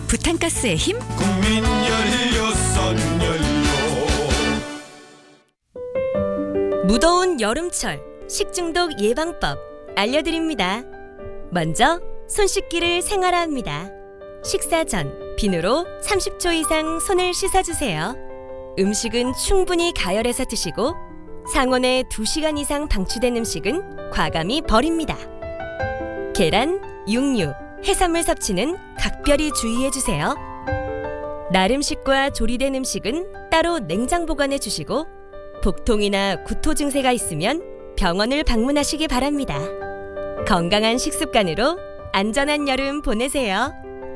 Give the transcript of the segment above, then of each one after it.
부탄가스의 힘? 국민 연료 선연료. 무더운 여름철 식중독 예방법 알려드립니다. 먼저 손 씻기를 생활화합니다. 식사 전 비누로 30초 이상 손을 씻어주세요. 음식은 충분히 가열해서 드시고 상온에 2시간 이상 방치된 음식은 과감히 버립니다. 계란, 육류, 해산물 섭취는 각별히 주의해주세요. 날 음식과 조리된 음식은 따로 냉장 보관해 주시고 복통이나 구토 증세가 있으면 병원을 방문하시기 바랍니다. 건강한 식습관으로 안전한 여름 보내세요.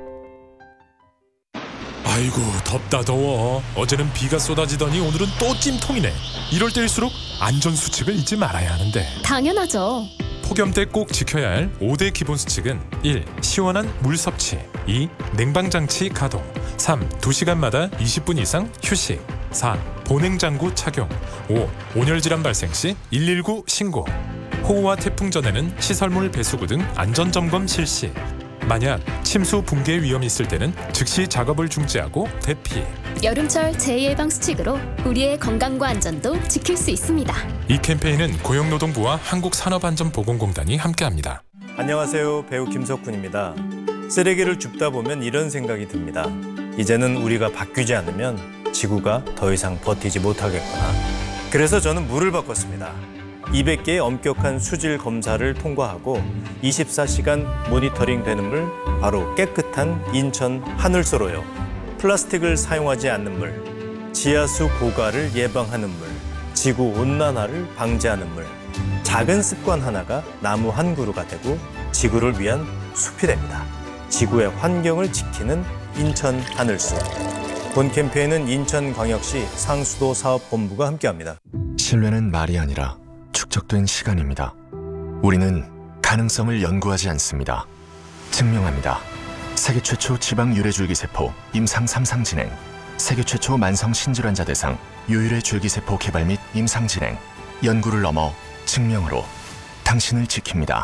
아이고 덥다 더워. 어제는 비가 쏟아지더니 오늘은 또 찜통이네. 이럴 때일수록 안전수칙을 잊지 말아야 하는데. 당연하죠. 폭염 때 꼭 지켜야 할 5대 기본 수칙은 1. 시원한 물 섭취 2. 냉방장치 가동 3. 2시간마다 20분 이상 휴식 4. 보냉장구 착용 5. 온열질환 발생 시 119 신고. 호우와 태풍 전에는 시설물 배수구 등 안전점검 실시. 만약 침수 붕괴 위험이 있을 때는 즉시 작업을 중지하고 대피. 여름철 재예방 수칙으로 우리의 건강과 안전도 지킬 수 있습니다. 이 캠페인은 고용노동부와 한국산업안전보건공단이 함께합니다. 안녕하세요. 배우 김석훈입니다. 쓰레기를 줍다 보면 이런 생각이 듭니다. 이제는 우리가 바뀌지 않으면 지구가 더 이상 버티지 못하겠구나. 그래서 저는 물을 바꿨습니다. 200개의 엄격한 수질 검사를 통과하고 24시간 모니터링 되는 물, 바로 깨끗한 인천 하늘소로요. 플라스틱을 사용하지 않는 물, 지하수 고갈을 예방하는 물, 지구 온난화를 방지하는 물. 작은 습관 하나가 나무 한 그루가 되고 지구를 위한 숲이 됩니다. 지구의 환경을 지키는 인천 하늘소. 본 캠페인은 인천광역시 상수도 사업본부가 함께합니다. 신뢰는 말이 아니라 축적된 시간입니다. 우리는 가능성을 연구하지 않습니다. 증명합니다. 세계 최초 지방 유래줄기세포 임상 3상 진행, 세계 최초 만성 신질환자 대상 유일의 줄기세포 개발 및 임상 진행, 연구를 넘어 증명으로 당신을 지킵니다.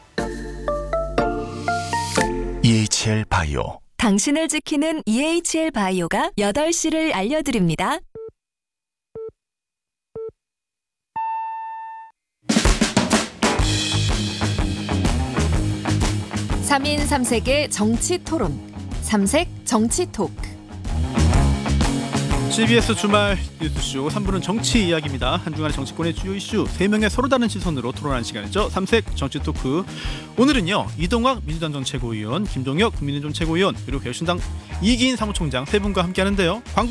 EHL 바이오. 당신을 지키는 EHL 바이오가 8시를 알려드립니다. 3인 3색의 정치 토론, 삼색 정치 토크. CBS 주말 뉴스쇼 3부는 정치 이야기입니다. 한 주간의 정치권의 주요 이슈 3명의 서로 다른 시선으로 토론하는 시간이죠. 삼색 정치 토크. 오늘은요, 이동학 민주당 전 최고위원, 김종혁 국민의힘 전 최고위원, 그리고 개혁신당 이기인 사무총장 세 분과 함께하는데요. 광고